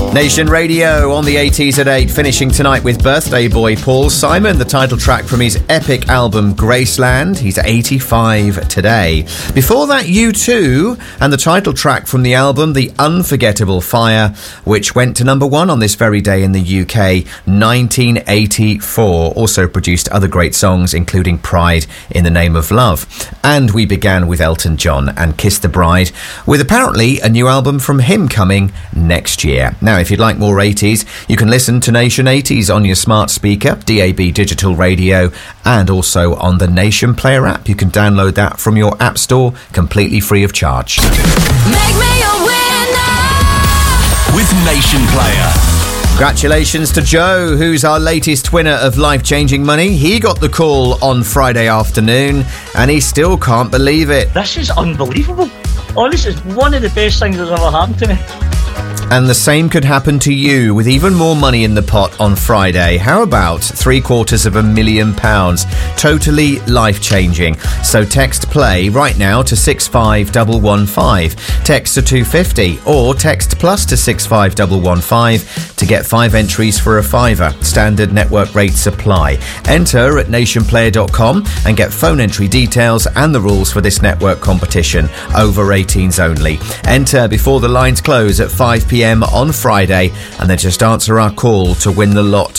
Nation Radio on the 80s at 8, finishing tonight with birthday boy Paul Simon, the title track from his epic album Graceland. He's 85 today. Before that, U2 and the title track from the album The Unforgettable Fire, which went to number 1 on this very day in the UK, 1984. Also produced other great songs, including Pride in the Name of Love. And we began with Elton John and Kiss the Bride, with apparently a new album from him coming next year. Now, if you'd like more 80s, you can listen to Nation 80s on your smart speaker, DAB digital radio, and also on the Nation Player app. You can download that from your app store completely free of charge. Make me a winner with Nation Player. Congratulations to Joe, who's our latest winner of life-changing money. He got the call on Friday afternoon, and he still can't believe it. This is unbelievable. Oh, this is one of the best things that's ever happened to me. And the same could happen to you with even more money in the pot on Friday. How about £750,000? Totally life-changing. So text play right now to 65115. Text to 250 or text plus to 65115 to get 5 entries for a £5. Standard network rates apply. Enter at nationplayer.com and get phone entry details and the rules for this network competition. Over 18s only. Enter before the lines close at 5 p.m. on Friday, and then just answer our call to win the lot.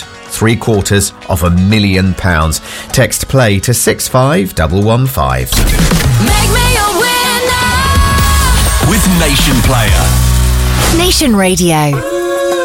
£750,000. Text play to 65115. Make me a winner with Nation Player. Nation Radio.